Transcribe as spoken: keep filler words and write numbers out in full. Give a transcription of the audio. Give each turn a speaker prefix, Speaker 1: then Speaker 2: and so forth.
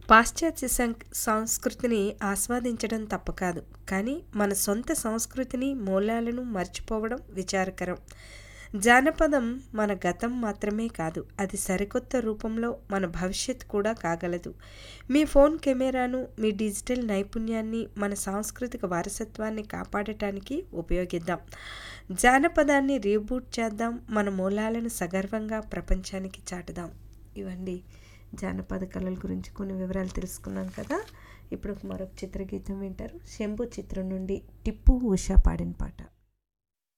Speaker 1: పాశ్చాత్య సం సంస్కృతిని ఆస్వాదించడం తప్పు కాదు, కానీ మన సొంత సంస్కృతిని మూలాలను మర్చిపోవడం విచారకరం. జానపదం మన గతం మాత్రమే కాదు, అది సరికొత్త రూపంలో మన భవిష్యత్తు కూడా కాగలదు. మీ ఫోన్ కెమెరాను, మీ డిజిటల్ నైపుణ్యాన్ని మన సాంస్కృతిక వారసత్వాన్ని కాపాడటానికి ఉపయోగిద్దాం. జానపదాన్ని రీబూట్ చేద్దాం, మన మూలాలను సగర్వంగా ప్రపంచానికి చాటుదాం. ఇవండి జానపద కళల గురించి కొన్ని వివరాలు తెలుసుకున్నాం కదా. ఇప్పుడు మరొక చిత్రగీతం వింటారు. శంభు చిత్రం నుండి టిప్పు ఉషా పాడిన పాట.